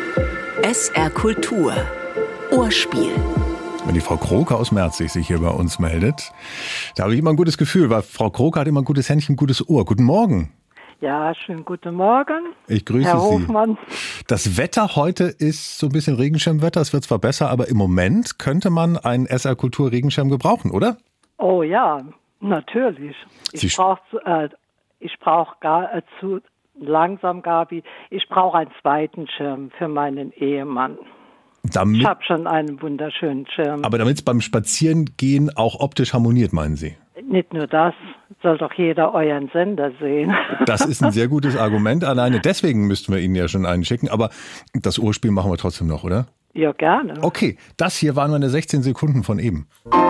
SR Kultur. Ohrspiel. Wenn die Frau Kroke aus Merzig sich hier bei uns meldet, da habe ich immer ein gutes Gefühl, weil Frau Kroke hat immer ein gutes Händchen, ein gutes Ohr. Guten Morgen. Ja, schönen guten Morgen. Ich grüße Herr Sie. Hofmann. Das Wetter heute ist so ein bisschen Regenschirmwetter. Es wird zwar besser, aber im Moment könnte man einen SR Kultur Regenschirm gebrauchen, oder? Oh ja, natürlich. Ich brauche Gabi, ich brauche einen zweiten Schirm für meinen Ehemann. Ich habe schon einen wunderschönen Schirm. Aber damit es beim Spazierengehen auch optisch harmoniert, meinen Sie? Nicht nur das, soll doch jeder euren Sender sehen. Das ist ein sehr gutes Argument. Alleine deswegen müssten wir Ihnen ja schon einen schicken. Aber das Ohrspiel machen wir trotzdem noch, oder? Ja, gerne. Okay, das hier waren meine 16 Sekunden von eben.